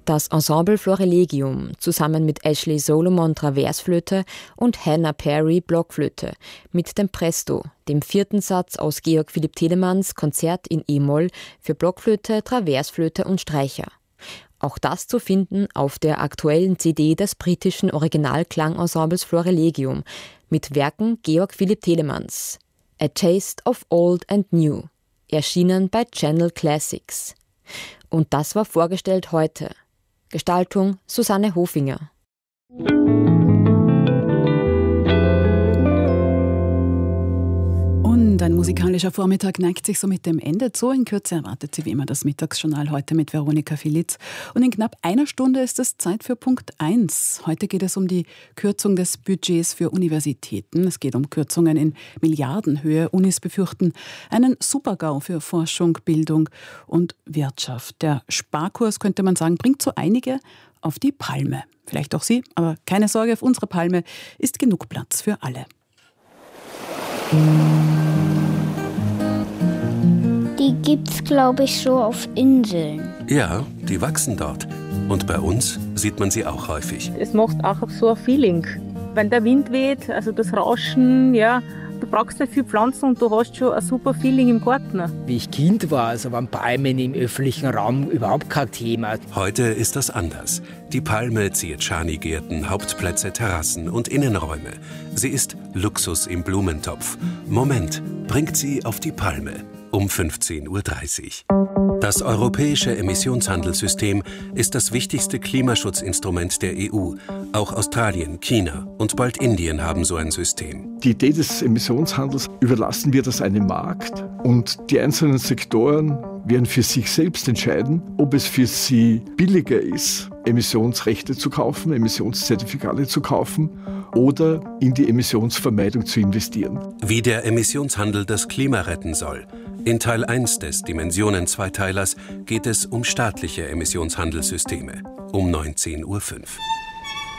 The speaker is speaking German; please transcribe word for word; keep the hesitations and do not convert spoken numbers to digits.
Das Ensemble Florilegium zusammen mit Ashley Solomon Traversflöte und Hannah Perry Blockflöte mit dem Presto, dem vierten Satz aus Georg Philipp Telemanns Konzert in E-Moll für Blockflöte, Traversflöte und Streicher. Auch das zu finden auf der aktuellen C D des britischen Originalklangensembles Florilegium mit Werken Georg Philipp Telemanns. A Taste of Old and New, erschienen bei Channel Classics. Und das war vorgestellt heute. Gestaltung Susanne Hofinger. Und ein musikalischer Vormittag neigt sich so mit dem Ende zu. In Kürze erwartet Sie wie immer das Mittagsjournal heute mit Veronika Filitz. Und in knapp einer Stunde ist es Zeit für Punkt eins. Heute geht es um die Kürzung des Budgets für Universitäten. Es geht um Kürzungen in Milliardenhöhe. Unis befürchten einen Super-GAU für Forschung, Bildung und Wirtschaft. Der Sparkurs, könnte man sagen, bringt so einige auf die Palme. Vielleicht auch Sie, aber keine Sorge, auf unserer Palme ist genug Platz für alle. Die gibt's, glaube ich, so auf Inseln. Ja, die wachsen dort. Und bei uns sieht man sie auch häufig. Es macht auch so ein Feeling. Wenn der Wind weht, also das Rauschen, ja, du brauchst nicht viel Pflanzen und du hast schon ein super Feeling im Garten. Wie ich Kind war, also waren Palmen im öffentlichen Raum überhaupt kein Thema. Heute ist das anders. Die Palme ziert Schanigärten, Hauptplätze, Terrassen und Innenräume. Sie ist Luxus im Blumentopf. Moment, bringt sie auf die Palme. Um fünfzehn Uhr dreißig. Das europäische Emissionshandelssystem ist das wichtigste Klimaschutzinstrument der E U. Auch Australien, China und bald Indien haben so ein System. Die Idee des Emissionshandels, überlassen wir das einem Markt und die einzelnen Sektoren werden für sich selbst entscheiden, ob es für sie billiger ist, Emissionsrechte zu kaufen, Emissionszertifikate zu kaufen oder in die Emissionsvermeidung zu investieren. Wie der Emissionshandel das Klima retten soll. In Teil eins des Dimensionen-Zweiteilers geht es um staatliche Emissionshandelssysteme. Um neunzehn Uhr fünf.